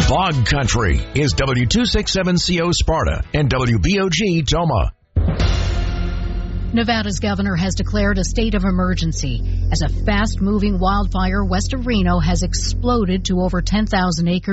Fog Country is W267CO Sparta and WBOG Toma. Nevada's governor has declared a state of emergency as a fast-moving wildfire west of Reno has exploded to over 10,000 acres.